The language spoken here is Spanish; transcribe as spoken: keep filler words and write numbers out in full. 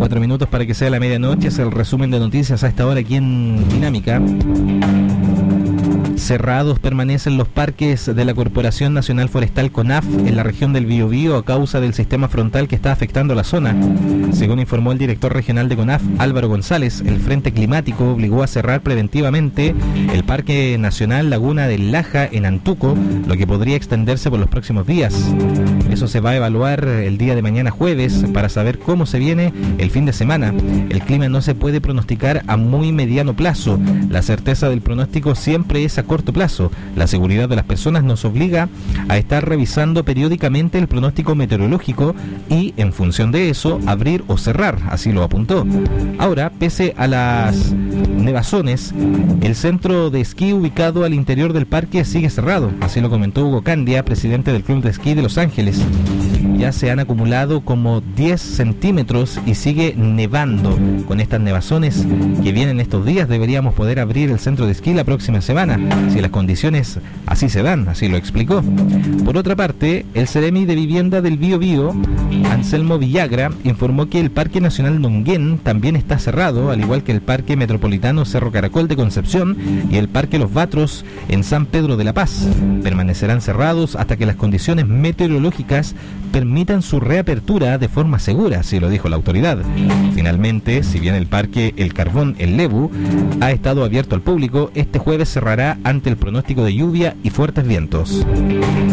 Cuatro minutos para que sea la medianoche. Es el resumen de noticias a esta hora aquí en Dinámica. Cerrados permanecen los parques de la Corporación Nacional Forestal CONAF en la región del Biobío a causa del sistema frontal que está afectando la zona. Según informó el director regional de CONAF, Álvaro González, el Frente Climático obligó a cerrar preventivamente el Parque Nacional Laguna del Laja en Antuco, lo que podría extenderse por los próximos días. Eso se va a evaluar el día de mañana jueves para saber cómo se viene el fin de semana. El clima no se puede pronosticar a muy mediano plazo. La certeza del pronóstico siempre es a corto plazo. La seguridad de las personas nos obliga a estar revisando periódicamente el pronóstico meteorológico y, en función de eso, abrir o cerrar, así lo apuntó. Ahora, pese a las nevazones, el centro de esquí ubicado al interior del parque sigue cerrado, así lo comentó Hugo Candia, presidente del Club de Esquí de Los Ángeles. Ya se han acumulado como diez centímetros y sigue nevando. Con estas nevazones que vienen estos días deberíamos poder abrir el centro de esquí la próxima semana, si las condiciones así se dan, así lo explicó. Por otra parte, el Ceremi de Vivienda del Biobío, Anselmo Villagra, informó que el Parque Nacional Nonguén también está cerrado, al igual que el Parque Metropolitano Cerro Caracol de Concepción y el Parque Los Batros en San Pedro de la Paz. Permanecerán cerrados hasta que las condiciones meteorológicas permitan su reapertura de forma segura, así lo dijo la autoridad. Finalmente, si bien el Parque El Carbón, el Lebu, ha estado abierto al público, este jueves cerrará ante el pronóstico de lluvia y fuertes vientos.